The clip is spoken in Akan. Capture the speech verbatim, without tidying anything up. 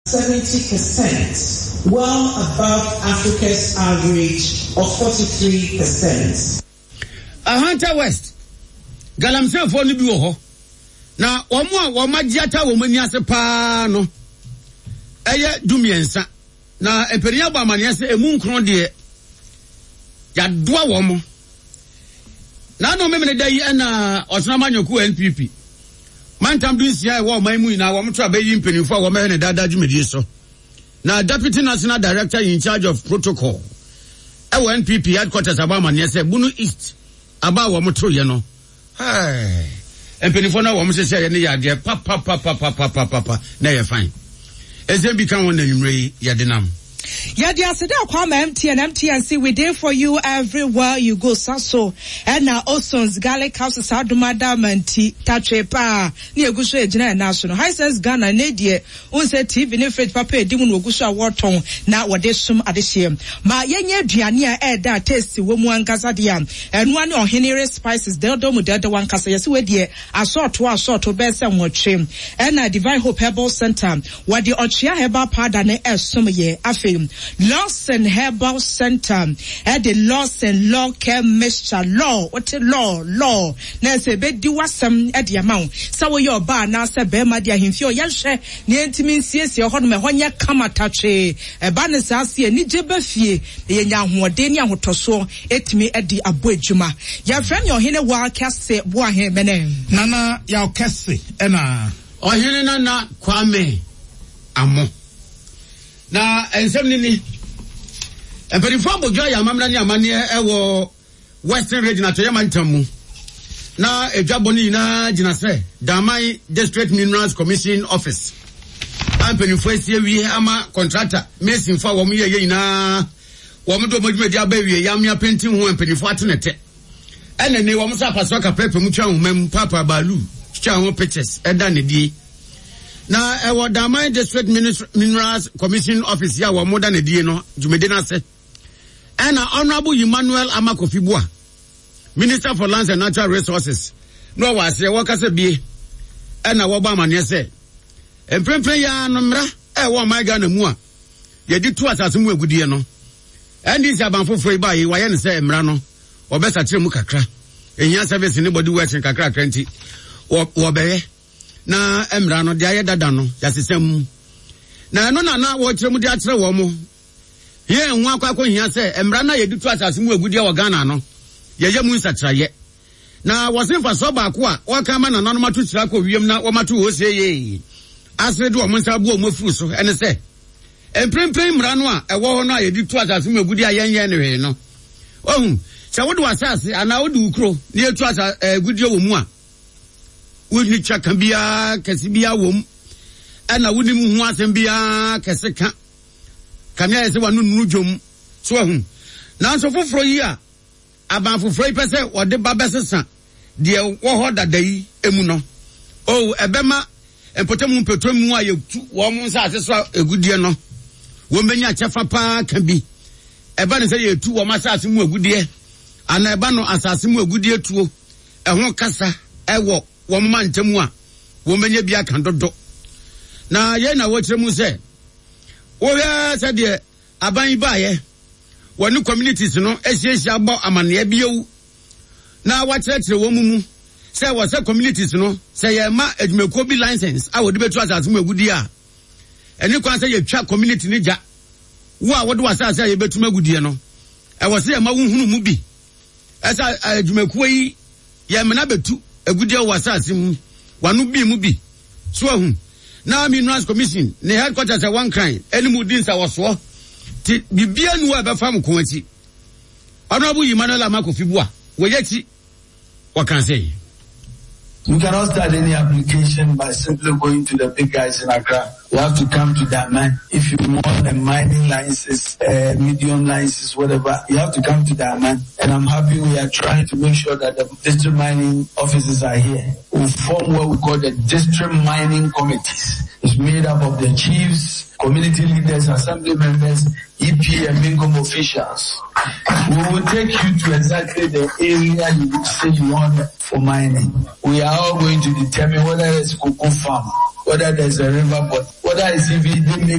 seventy percent, well above Africa's average of forty-three percent. Ahanta West, Galamsey for ni bi wo ho. Na omo a wo magiata wo mani ase pa no. Eye dumiensa. Na empenia ba mane se emu nkron de ya doa wo mo. Na no memene dai na osama nyoku N P P. Mantam du sia e wo man mu na wo mto abayi mpenifo wo mehne dada dwumedi so. Na Deputy National Director in charge of protocol. E N P P headquarters Abama ne se Bunu East aba wo mto ye no. Hey. Mpenifo na wo mse se ye ne ya de pa pa pa pa pa pa pa pa na ye fine. Ezembi kan won anwumre ye de nam. Yeah, the Asada Kwame M T N M T N C, we there for you everywhere you go. Saso and now Oson's Garlic House Sadumada Manti Tachepa near Gusha General National High Sense Ghana Nadia Unse T V Nefred Papa Dimun Gusha Warton now what they sum at this year. Ma Yenya Diania Ed that taste woman Casadian and one on Henry Spices Del Domu Delta one Casa Yasuedia I saw to our sort of best and watch him and a Divine Hope Herbal Center what the Ochia Herbal Padane as some year after Lawson Herbal Center at the Lawson Law Care Mixture Law. What a law, law. Nese be di wasam at the amount. So your bar now se be ma dia himfio yanshe ni entimin siesie ho me honya kama tache. E ba ne sase ni jebe fie ye nya hoode ni ahotoso etimi edi aboadwuma. Ya friend your hene wa kase bo ahe mene. Nana ya kase ena ohene nana Kwame Amo. Na ensem nini emperifo bojo ya mamna ni amane ewo Western Region to Yamantamu na edwaboni na ginase Damai District Minerals Commission Office amperifo esie wie ama contractor Mason fa wo ye ye na wo mo do modwedi abawie yamya painting ho emperifo atenete ene ne wo mo sa paso ka pepe mu twa humam papa balu twa ho pictures eda ne die na ewo Damai District Minerals Commission Office ya wo moda na die no jumede na se ena Honorable Emmanuel Amakofibua Minister for Lands and Natural Resources no wa se wo kase bie ena wo ba mane se emprempren ya no mra e wo my Ghana mu a ye di tu asase mu agudie no endi si abanfofo ba yi wa ye ne se mra no obesa kire mu kakra ehia service ni body working kakra kranti wo beye na emra no de aye dada no yasesam na no na na wo kire mu de akire wo mo ye nwa akwa hia se emra na ye ditu asase mu agudie wo Ghana no ye ye mu nsatraye na wosinfa so ba ko a wo ka ma na no matu kira ko wiem na wo matu ho se ye asredu wo nsa bu o mafuru so ene se emprempren mra no a ewo ho no a ye ditu asase mu agudie ayenye ne we no ohun se wo do asase ana wo du ukro ne etu asase agudie wo mu a woni chaka bia kesi bia wom ana woni mu hu asem bia kesi ka kamia ese wanu nunu dwom so ahun na so foforo yi a aban foforo yi pese wode ba besesa de wo ho dada yi emu no o ebema empotem petrol mu a yetu wo mu nsa ase so egudie no wo menya chefa pa ka bi eba ne se yetu wo masase mu egudie ana eba no asase mu egudie tuo ehun kasa ewo wo mma ntemu a wo menye bia kan dodo na ye na wo kire mu se wo ya se de aban ba ye wonu communities no ehiesia abo amane biewu na wa kire kire wo mumu se wo se communities no se ye ma adwumako bi license a wo de betu asase mu agudi a eni kwan se ye twa community ni ja wo a wo de wasase ye betu magudie no e wo se ye ma wuhunu mu bi esa adwumako yi ye mena betu agudie wasase mu wanu bi mu bi so ahun na Minerals Commission ne headquarters one crime eni mu din sa woso ti bibia nu a be fam ko anti Honorable Emmanuel Amakofibua wo yeti what can say. You cannot start any application by simply going to the big guys in Accra. You have to come to that man. If you want a mining license, uh, medium license, whatever, you have to come to that man. And I'm happy we are trying to make sure that the district mining officers are here. We form what we call the district mining committees. It's made up of the chiefs, community leaders, assembly members, E P and Mingom officials. We will take you to exactly the area you say you want for mining. We are all going to determine whether it's cocoa farm whether there's a river, but whether it's if they make